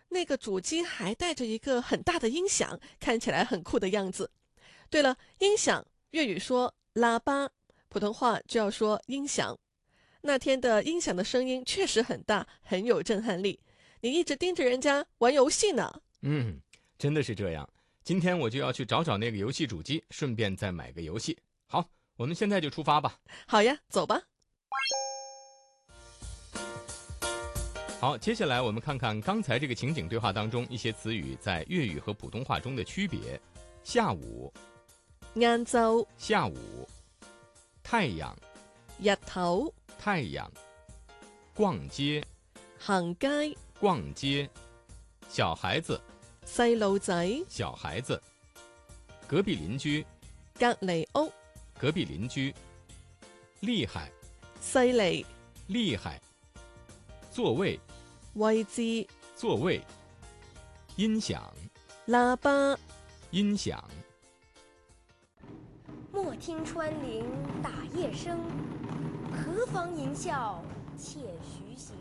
那个主机还带着一个很大的音响，看起来很酷的样子。对了，音响粤语说喇叭，普通话就要说音响。那天的音响的声音确实很大，很有震撼力。你一直盯着人家玩游戏呢。 真的是这样。今天我就要去找找那个游戏主机，顺便再买个游戏。好，我们现在就出发吧。 好呀，走吧。 好，接下来我们看看刚才这个情景对话当中一些词语在粤语和普通话中的区别。下午， 晏晝、 下午，太阳， 日頭、 太阳，逛街， 行街、 逛街，小孩子， 細路仔、 小孩子，隔壁邻居， 隔離屋、 隔壁鄰居，厲害， 犀利、 厲害，座位， 位置、 座位，音響， 喇叭、 音響。 莫听穿林打叶声，何妨吟啸且徐行。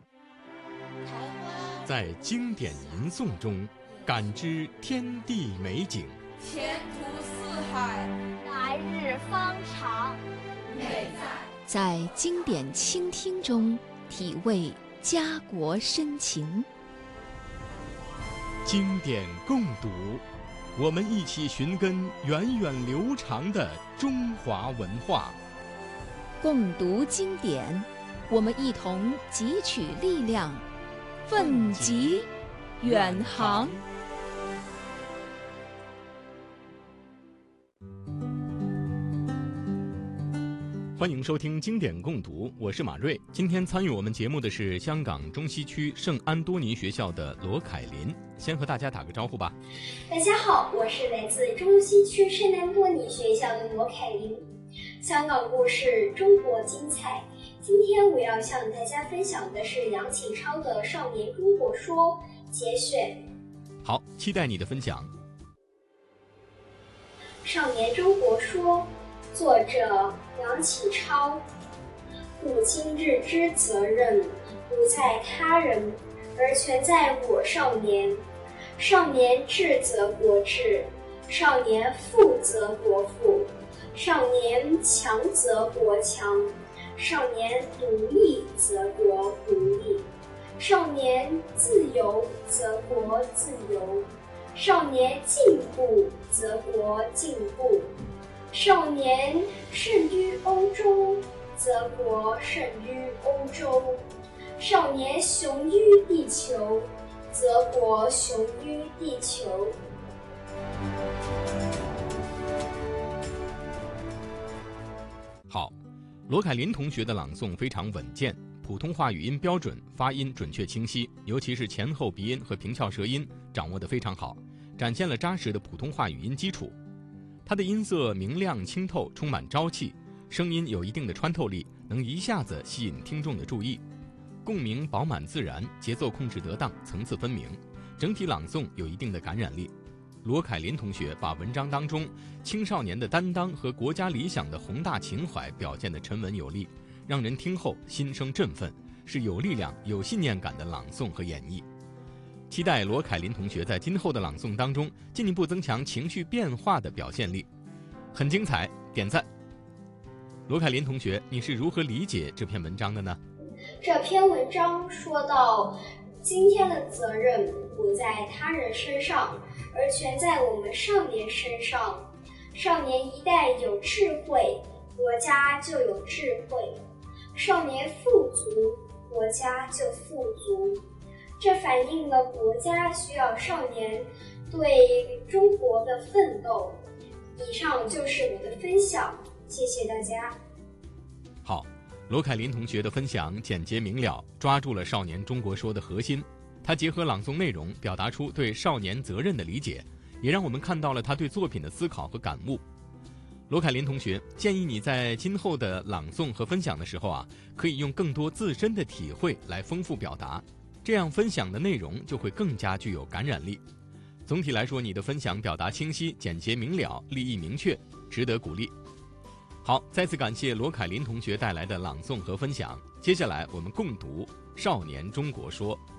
在经典吟诵中感知天地美景， 前途似海， 来日方长。 美在经典倾听中体味家国深情。 经典共读，我们一起寻根源远流长的中华文化。 共读经典，我们一同汲取力量，奋楫远航。 欢迎收听经典共读，我是马瑞。今天参与我们节目的是香港中西区圣安多尼学校的罗凯琳，先和大家打个招呼吧。 大家好，我是来自中西区圣安多尼学校的罗凯琳。香港故事，中国精彩。今天我要向大家分享的是梁启超的《少年中国说》节选。 好，期待你的分享。 《少年中国说》作者梁启超。故今日之责任，不在他人，而全在我少年。少年智则国智，少年富则国富，少年强则国强，少年独立则国独立，少年自由则国自由，少年进步则国进步，少年胜于欧洲，则国胜于欧洲，少年雄于地球，则国雄于地球。 好，罗凯琳同学的朗诵非常稳健，普通话语音标准，发音准确清晰，尤其是前后鼻音和平翘舌音掌握得非常好，展现了扎实的普通话语音基础。他的音色明亮清透，充满朝气，声音有一定的穿透力，能一下子吸引听众的注意，共鸣饱满自然，节奏控制得当，层次分明，整体朗诵有一定的感染力。罗凯琳同学把文章当中青少年的担当和国家理想的宏大情怀表现得沉稳有力，让人听后心生振奋，是有力量、有信念感的朗诵和演绎。期待罗凯琳同学在今后的朗诵当中进一步增强情绪变化的表现力，很精彩，点赞。罗凯琳同学，你是如何理解这篇文章的呢？ 这篇文章说到，今天的责任不在他人身上，而全在我们少年身上。少年一旦有智慧，国家就有智慧；少年富足，国家就富足。这反映了国家需要少年对中国的奋斗。以上就是我的分享，谢谢大家。 好，罗凯琳同学的分享简洁明了，抓住了少年中国说的核心。他结合朗诵内容，表达出对少年责任的理解，也让我们看到了他对作品的思考和感悟。罗凯琳同学，建议你在今后的朗诵和分享的时候可以用更多自身的体会来丰富表达，这样分享的内容就会更加具有感染力。总体来说，你的分享表达清晰、简洁明了、立意明确，值得鼓励。好，再次感谢罗凯琳同学带来的朗诵和分享。接下来我们共读《少年中国说》。